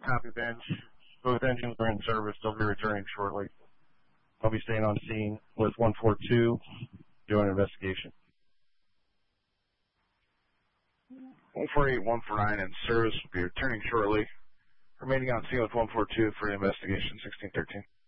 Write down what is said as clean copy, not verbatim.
Copy bench. Both engines are in service. They'll be returning shortly. I'll be staying on scene with 142, doing an investigation. 148, 149 in service will be returning shortly. Remaining on scene with 142 for the investigation, 1613.